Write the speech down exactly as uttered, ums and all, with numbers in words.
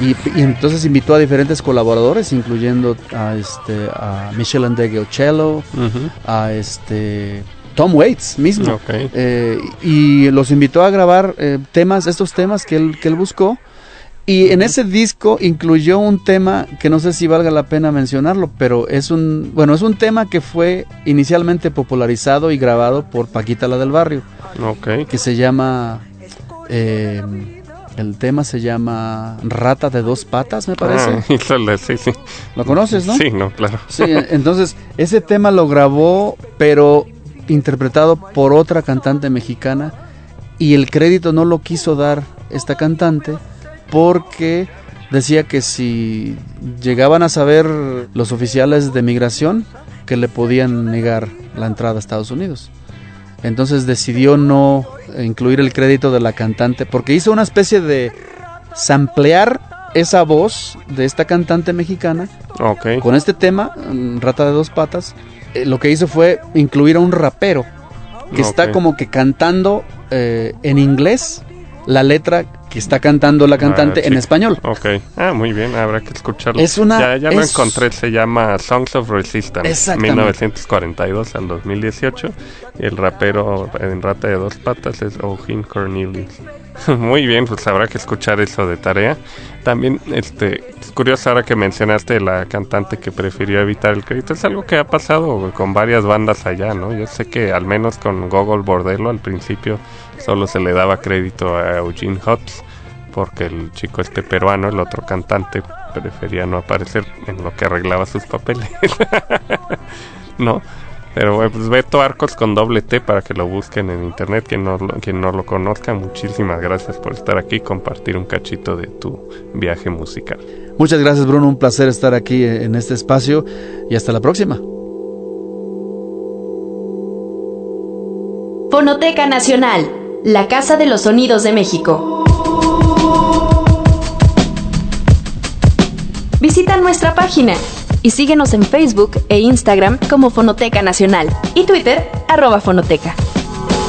Y, y entonces invitó a diferentes colaboradores, incluyendo a este a Michel Ndegeocello, uh-huh. a este Tom Waits mismo, okay. eh, y los invitó a grabar eh, temas, estos temas que él que él buscó. Y en ese disco incluyó un tema que no sé si valga la pena mencionarlo, pero es un bueno es un tema que fue inicialmente popularizado y grabado por Paquita la del Barrio, okay. que se llama eh, el tema se llama Rata de dos patas, me parece. Ah, sí, sí. ¿Lo conoces, no? Sí, no, claro. Sí, entonces ese tema lo grabó, pero interpretado por otra cantante mexicana, y el crédito no lo quiso dar esta cantante, porque decía que si llegaban a saber los oficiales de migración, que le podían negar la entrada a Estados Unidos. Entonces decidió no incluir el crédito de la cantante, porque hizo una especie de samplear esa voz de esta cantante mexicana, okay. con este tema, Rata de dos patas. Eh, lo que hizo fue incluir a un rapero que okay. está como que cantando eh, en inglés la letra que está cantando la cantante ah, sí. en español. Ok. Ah, muy bien, habrá que escucharlo. Es una, ya ya es... lo encontré, se llama Songs of Resistance, mil novecientos cuarenta y dos al dos mil dieciocho. Y el rapero en Rata de dos patas es Eugene Cornelius. Muy bien, pues habrá que escuchar eso de tarea. También, este, es curioso ahora que mencionaste la cantante que prefirió evitar el crédito. Es algo que ha pasado con varias bandas allá, ¿no? Yo sé que al menos con Gogol Bordello al principio solo se le daba crédito a Eugene Hotz, porque el chico este peruano, el otro cantante, prefería no aparecer en lo que arreglaba sus papeles. ¿No? Pero bueno, pues Beto Arcos con doble T para que lo busquen en internet, quien no, quien no lo conozca. Muchísimas gracias por estar aquí y compartir un cachito de tu viaje musical. Muchas gracias, Bruno, un placer estar aquí en este espacio y hasta la próxima. Fonoteca Nacional, la Casa de los Sonidos de México. Visita nuestra página y síguenos en Facebook e Instagram como Fonoteca Nacional y Twitter, arroba Fonoteca.